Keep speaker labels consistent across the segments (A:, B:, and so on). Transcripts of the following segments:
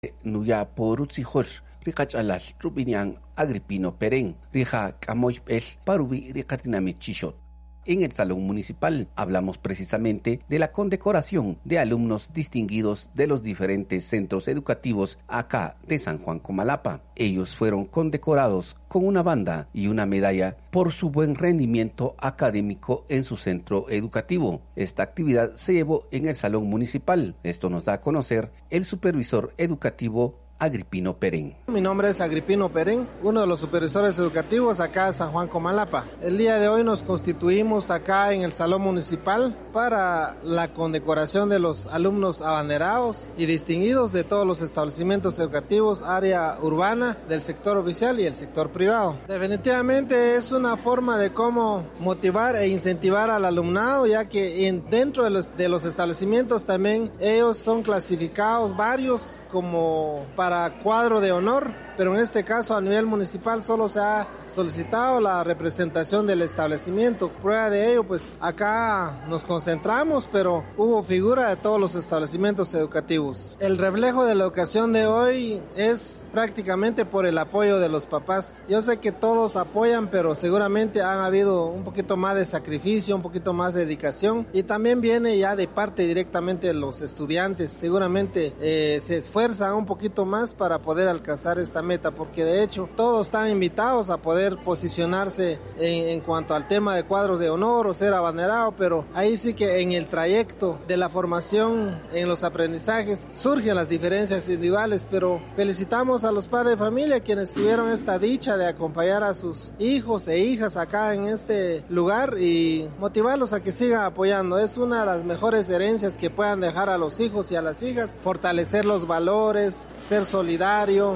A: Nuya porutzijosh, ricachalal, rubinian, Agripino Perén, rija camoypel, parubi, ricatinamichishot. En el Salón Municipal hablamos precisamente de la condecoración de alumnos distinguidos de los diferentes centros educativos acá de San Juan Comalapa. Ellos fueron condecorados con una banda y una medalla por su buen rendimiento académico en su centro educativo. Esta actividad se llevó en el Salón Municipal. Esto nos da a conocer el supervisor educativo Agripino Perén.
B: Mi nombre es Agripino Perén, uno de los supervisores educativos acá de San Juan Comalapa. El día de hoy nos constituimos acá en el Salón Municipal para la condecoración de los alumnos abanderados y distinguidos de todos los establecimientos educativos, área urbana, del sector oficial y el sector privado. Definitivamente es una forma de cómo motivar e incentivar al alumnado, ya que dentro de los establecimientos también ellos son clasificados varios como para cuadro de honor, pero en este caso a nivel municipal solo se ha solicitado la representación del establecimiento. Prueba de ello, pues acá nos concentramos, pero hubo figura de todos los establecimientos educativos. El reflejo de la educación de hoy es prácticamente por el apoyo de los papás. Yo sé que todos apoyan, pero seguramente han habido un poquito más de sacrificio, un poquito más de dedicación, y también viene ya de parte directamente de los estudiantes. Seguramente se esfuerzan un poquito más para poder alcanzar esta meta, porque de hecho todos están invitados a poder posicionarse en cuanto al tema de cuadros de honor o ser abanderado, pero ahí sí que en el trayecto de la formación, en los aprendizajes, surgen las diferencias individuales, pero felicitamos a los padres de familia quienes tuvieron esta dicha de acompañar a sus hijos e hijas acá en este lugar y motivarlos a que sigan apoyando. Es una de las mejores herencias que puedan dejar a los hijos y a las hijas, fortalecer los valores, ser solidario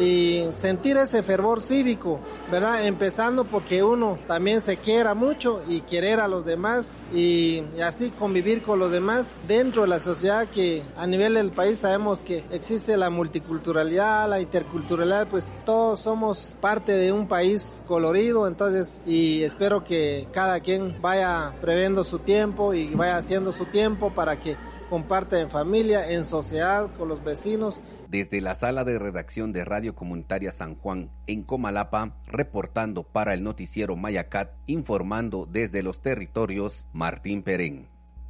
B: y sentir ese fervor cívico, ¿verdad? Empezando porque uno también se quiera mucho y querer a los demás y así convivir con los demás dentro de la sociedad, que a nivel del país sabemos que existe la multiculturalidad, la interculturalidad, pues todos somos parte de un país colorido. Entonces, y espero que cada quien vaya previendo su tiempo y vaya haciendo su tiempo para que comparte en familia, en sociedad, con los vecinos.
A: Desde la sala de redacción de Radio Comunitaria San Juan en Comalapa, reportando para el noticiero Mayacat, informando desde los territorios, Martín Perén.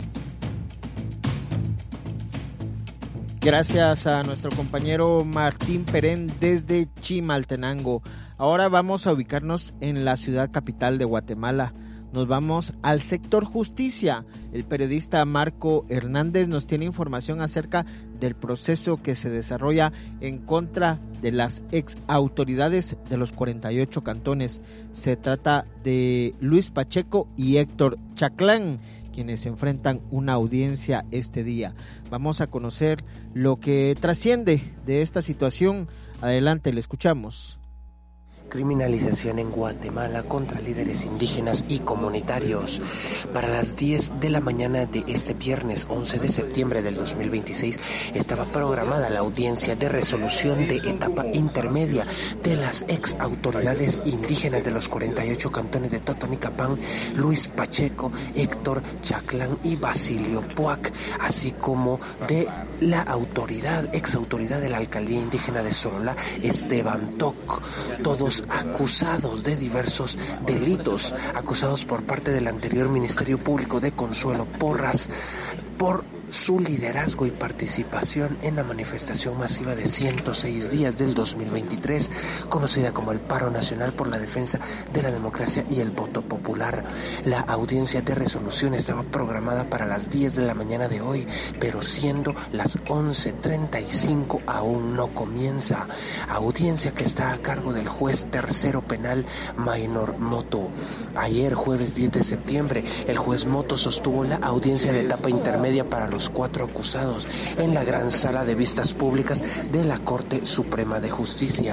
C: Gracias a nuestro compañero Martín Perén desde Chimaltenango. Ahora vamos a ubicarnos en la ciudad capital de Guatemala. Nos vamos al sector justicia. El periodista Marco Hernández nos tiene información acerca del proceso que se desarrolla en contra de las ex autoridades de los 48 cantones. Se trata de Luis Pacheco y Héctor Chaclán, quienes enfrentan una audiencia este día. Vamos a conocer lo que trasciende de esta situación. Adelante, le escuchamos.
D: Criminalización en Guatemala contra líderes indígenas y comunitarios. Para las 10 de la mañana de este viernes 11 de septiembre del 2026 estaba programada la audiencia de resolución de etapa intermedia de las ex autoridades indígenas de los 48 cantones de Totonicapán, Luis Pacheco, Héctor Chaclán y Basilio Puac, así como de la ex autoridad de la alcaldía indígena de Solola, Esteban Toc, todos acusados de diversos delitos, acusados por parte del anterior Ministerio Público de Consuelo Porras por su liderazgo y participación en la manifestación masiva de 106 días del 2023, conocida como el Paro Nacional por la Defensa de la Democracia y el Voto Popular. La audiencia de resolución estaba programada para las 10 de la mañana de hoy, pero siendo las 11:35 aún no comienza. Audiencia que está a cargo del juez tercero penal Maynor Moto. Ayer, jueves 10 de septiembre, el juez Moto sostuvo la audiencia de etapa intermedia para los 4 acusados en la gran sala de vistas públicas de la Corte Suprema de Justicia.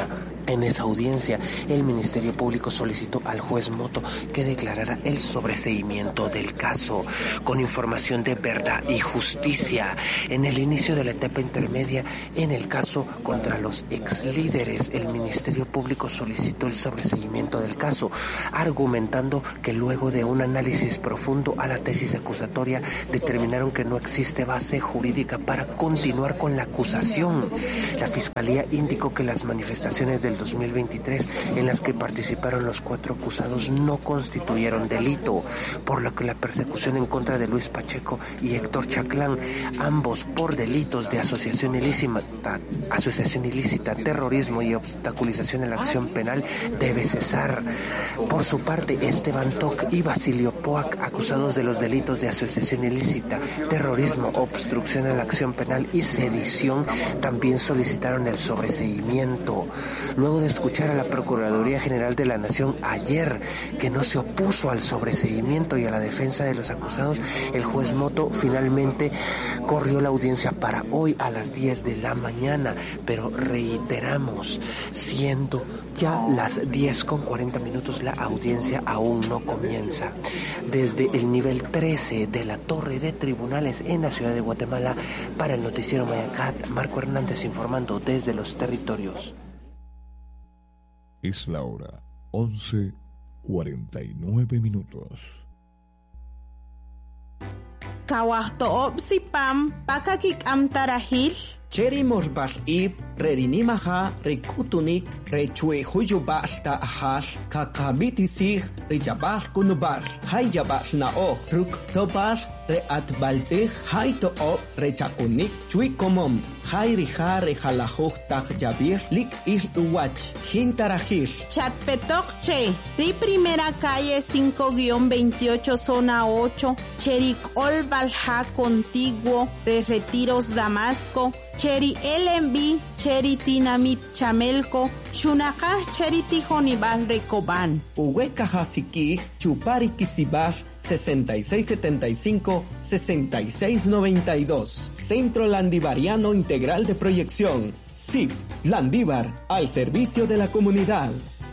D: En esa audiencia, el Ministerio Público solicitó al juez Moto que declarara el sobreseimiento del caso, con información de verdad y justicia. En el inicio de la etapa intermedia, en el caso contra los exlíderes, el Ministerio Público solicitó el sobreseimiento del caso, argumentando que luego de un análisis profundo a la tesis acusatoria, determinaron que no existe base jurídica para continuar con la acusación. La Fiscalía indicó que las manifestaciones del 2023 en las que participaron los 4 acusados no constituyeron delito, por lo que la persecución en contra de Luis Pacheco y Héctor Chaclán, ambos por delitos de asociación ilícita, terrorismo y obstaculización en la acción penal, debe cesar. Por su parte, Esteban Toc y Basilio Poac, acusados de los delitos de asociación ilícita, terrorismo, obstrucción a la acción penal y sedición, también solicitaron el sobreseimiento. Luego de escuchar a la Procuraduría General de la Nación ayer, que no se opuso al sobreseimiento y a la defensa de los acusados, el juez Moto finalmente corrió la audiencia para hoy a las 10 de la mañana, pero reiteramos, siendo ya las 10:40, la audiencia aún no comienza. Desde el nivel 13 de la Torre de Tribunales en la ciudad de Guatemala, para el noticiero Mayacat, Marco Hernández informando desde los territorios.
E: Es la hora 11:49.
F: Kawahto Opsipam, Pakakik Amtarahil.
G: Cheri morbal ib, rerinimaha, rekutunik, rechue huyubal ta ahal, kakabitisig, rejabal kunubal, hayabal naoh, ruk tobal, reatbalzig, haytoop, rechakunik, chuikomom, hayrija rejalajuj takjabir, lik il uwach, hintarajir.
F: Chatpetok Che, Ri Primera Calle 5-28, zona 8, Cherik Olbalja Contiguo, Retiros Damasco, Cheri LMB, Cheri Tinamit Chamelco, Chunaka Cheri Tijonibal Recoban.
G: Uwekaja Siki, Chupari Kisibar, 6675-6692. Centro Landivariano Integral de Proyección. CIP, Landívar, al servicio de la comunidad.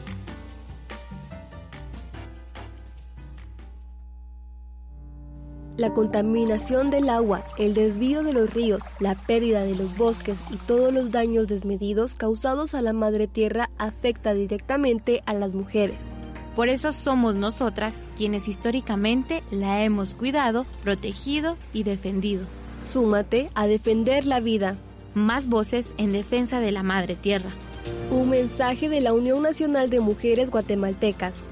H: La contaminación del agua, el desvío de los ríos, la pérdida de los bosques y todos los daños desmedidos causados a la madre tierra afecta directamente a las mujeres.
I: Por eso somos nosotras quienes históricamente la hemos cuidado, protegido y defendido.
H: Súmate a defender la vida.
I: Más voces en defensa de la madre tierra.
H: Un mensaje de la Unión Nacional de Mujeres Guatemaltecas.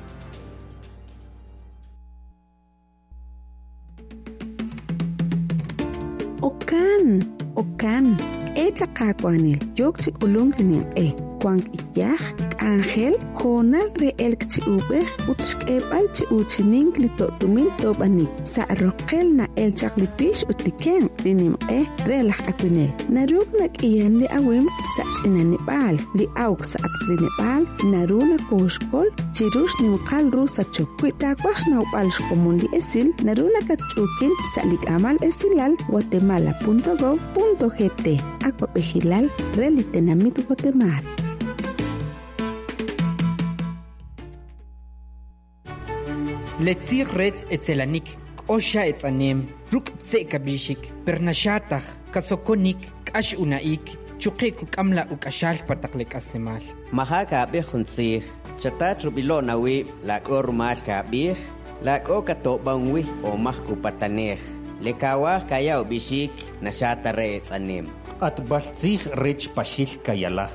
J: Okan, echa kakwanil, yokchi ulungtinin kwang iyah, ángel, jonal re elkchi ube, utskebal uchining litotumil tobani, sa rokel na elchak lipish utiken, rinim relach akwinel, naruk nak iyan li awim, sa chinanibal, li auk sa akrinibal, naruna koshkol, chirush nimkal rusa chokwita kwash na upal shkomun li esil, naruna kachukin, sa likamal esilal, guatemala.gov.gt, aquapejilal, relitenamit Guatemala.
K: Letzir rets etzelanik, osha etzanem, ruk tsekabishik, pernashatach, kasokonik, kash unaik, chukik kamla ukashal pataklek asemal.
L: Mahaka behunzih, chatat rubilo nawi, la ormal kabih, la okato bangwi o mahku pataneh. Lekawa kayao bishik, nashata re etzanem.
M: At baltzih rech pashil kayala.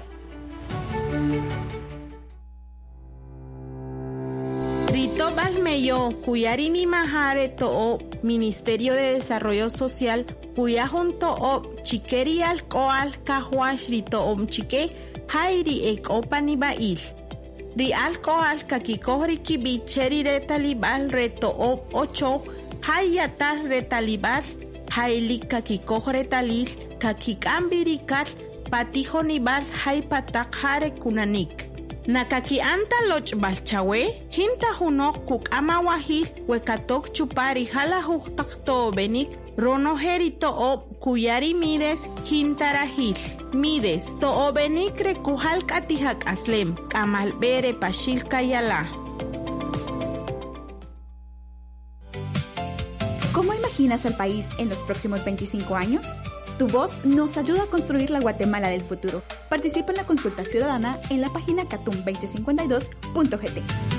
F: Rito Balmeyo, Cuyarini Mahare To'o, Ministerio de Desarrollo Social, Cuyajun To'o, Chiqueri Alcoal, Cajuash Rito Chique, Hairi Ek Opani Bail. Ri Alcoal, Kakikohri Kibi, Cheri Retalibal, Reto O 8, Hayata Retalibal, Haili Kakikoh Retalil, Kakikambirikal, Patijonibal, Haipatak Hare Kunanik. Nakaki anta loch balchawe, hinta hunok kuk amawahil, wekatok chupari hala huktak to benik, rono herito o kuyari mides hintarahil. Mides, Toobenicre Kujalk Atihak Aslem, Kamalbere Pashilka Yala.
E: ¿Cómo imaginas al país en los próximos 25 años? Tu voz nos ayuda a construir la Guatemala del futuro. Participa en la consulta ciudadana en la página catum2052.gt.